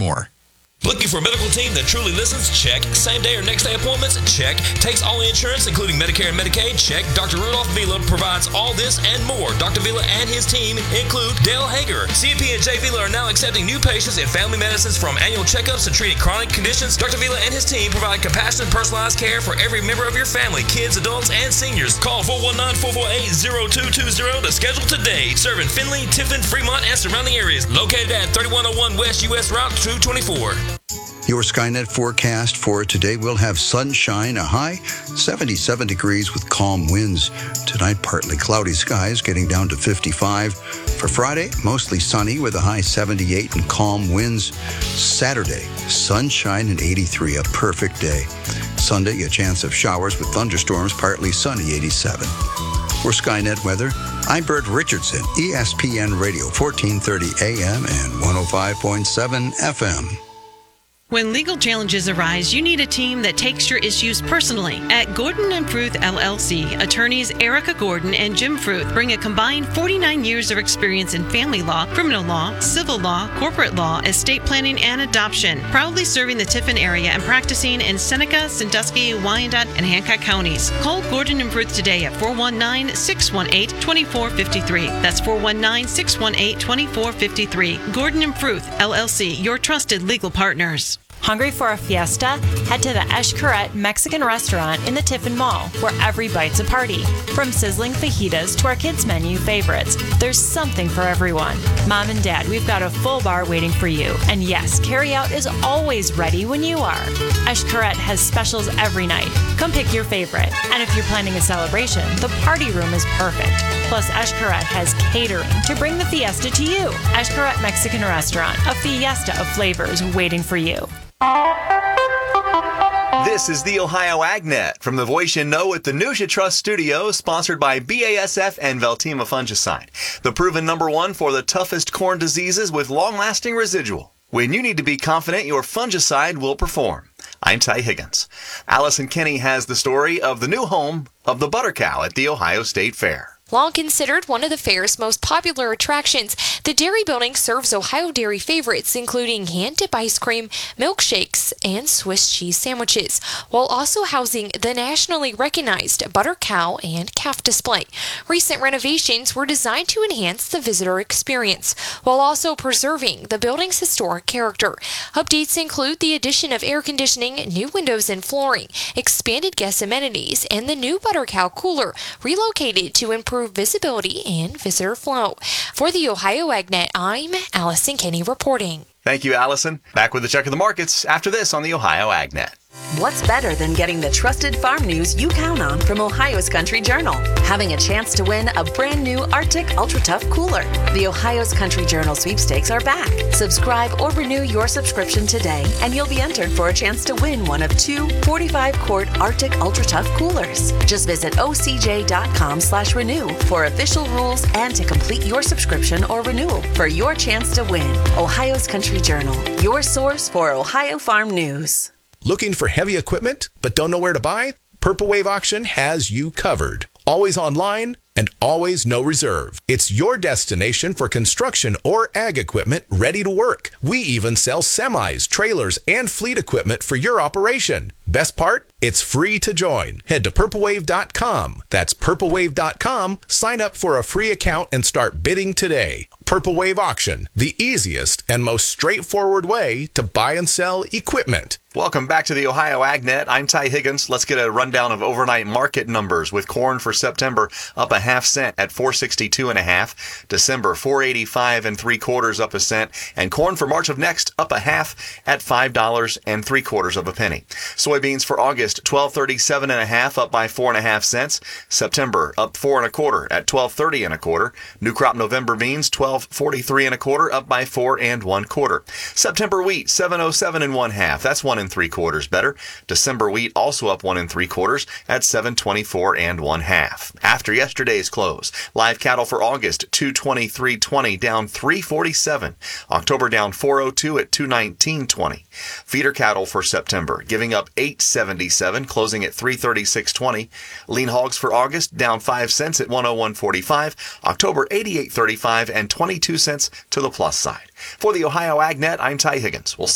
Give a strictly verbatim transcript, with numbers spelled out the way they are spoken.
more. Looking for a medical team that truly listens? Check. Same day or next day appointments? Check. Takes all insurance, including Medicare and Medicaid? Check. Doctor Rudolph Vila provides all this and more. Doctor Vila and his team include Dale Hager. C P and J Vila are now accepting new patients in family medicines, from annual checkups to treating chronic conditions. Doctor Vila and his team provide compassionate, personalized care for every member of your family, kids, adults, and seniors. Call four one nine, four four eight, zero two two zero to schedule today. Serving Findlay, Tiffin, Fremont, and surrounding areas. Located at thirty-one oh one West U S Route two twenty-four. Your Skynet forecast for today will have sunshine, a high seventy-seven degrees with calm winds. Tonight, partly cloudy skies, getting down to fifty-five. For Friday, mostly sunny with a high seventy-eight and calm winds. Saturday, sunshine and eighty-three, a perfect day. Sunday, a chance of showers with thunderstorms, partly sunny, eighty-seven. For Skynet weather, I'm Bert Richardson, E S P N Radio, fourteen thirty A M and one oh five point seven F M. When legal challenges arise, you need a team that takes your issues personally. At Gordon and Fruth L L C, attorneys Erica Gordon and Jim Fruth bring a combined forty-nine years of experience in family law, criminal law, civil law, corporate law, estate planning, and adoption. Proudly serving the Tiffin area and practicing in Seneca, Sandusky, Wyandotte, and Hancock counties. Call Gordon and Fruth today at four one nine, six one eight, two four five three. That's four one nine, six one eight, two four five three. Gordon and Fruth L L C, your trusted legal partners. Hungry for a fiesta? Head to the Eshkaret Mexican restaurant in the Tiffin Mall, where every bite's a party. From sizzling fajitas to our kids' menu favorites, there's something for everyone. Mom and Dad, we've got a full bar waiting for you. And yes, carryout is always ready when you are. Eshkaret has specials every night. Come pick your favorite. And if you're planning a celebration, the party room is perfect. Plus, Eshkaret has catering to bring the fiesta to you. Eshkaret Mexican Restaurant, a fiesta of flavors waiting for you. This is the Ohio AgNet from the voice you know at the News You Trust studio, sponsored by B A S F and Veltima Fungicide, the proven number one for the toughest corn diseases with long-lasting residual. When you need to be confident your fungicide will perform. I'm Ty Higgins. Allison Kenny has the story of the new home of the butter cow at the Ohio State Fair. Long considered one of the fair's most popular attractions, the dairy building serves Ohio dairy favorites including hand-dip ice cream, milkshakes, and Swiss cheese sandwiches, while also housing the nationally recognized butter cow and calf display. Recent renovations were designed to enhance the visitor experience, while also preserving the building's historic character. Updates include the addition of air conditioning, new windows and flooring, expanded guest amenities, and the new butter cow cooler, relocated to improve visibility and visitor flow. For the Ohio AgNet, I'm Allison Kenny reporting. Thank you, Allison. Back with the check of the markets after this on the Ohio AgNet. What's better than getting the trusted farm news you count on from Ohio's Country Journal? Having a chance to win a brand new Arctic Ultra Tough cooler. The Ohio's Country Journal sweepstakes are back. Subscribe or renew your subscription today, and you'll be entered for a chance to win one of two forty-five quart Arctic Ultra Tough coolers. Just visit O C J dot com slash renew for official rules and to complete your subscription or renewal for your chance to win. Ohio's Country Journal, your source for Ohio farm news. Looking for heavy equipment but don't know where to buy? Purple Wave Auction has you covered. Always online and always no reserve. It's your destination for construction or ag equipment ready to work. We even sell semis, trailers, and fleet equipment for your operation. Best part? It's free to join. Head to purple wave dot com. That's purple wave dot com. Sign up for a free account and start bidding today. Purple Wave Auction, the easiest and most straightforward way to buy and sell equipment. Welcome back to the Ohio AgNet. I'm Ty Higgins. Let's get a rundown of overnight market numbers with corn for September up a half cent at four sixty-two and a half. December four eighty-five and three quarters up a cent, and corn for March of next up a half at five dollars and three quarters of a penny. Soybeans for August twelve thirty-seven and a half up by four and a half cents. September up four and a quarter at twelve thirty and a quarter. New crop November beans twelve forty-three and a quarter up by four and one quarter. September wheat seven oh seven and one half. That's one and three quarters better. December wheat also up one and three quarters at seven twenty-four and one half. After yesterday's close, live cattle for August two twenty-three twenty down three forty-seven. October down four oh two at two nineteen twenty. Feeder cattle for September giving up eight seventy-seven, closing at three thirty-six twenty. Lean hogs for August down five cents at one oh one forty-five. October eighty-eight thirty-five and twenty-two cents to the plus side. For the Ohio AgNet, I'm Ty Higgins. We'll